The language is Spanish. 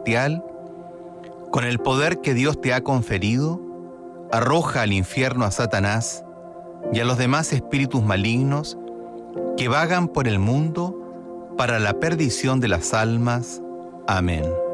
celestial, con el poder que Dios te ha conferido, arroja al infierno a Satanás y a los demás espíritus malignos que vagan por el mundo para la perdición de las almas. Amén.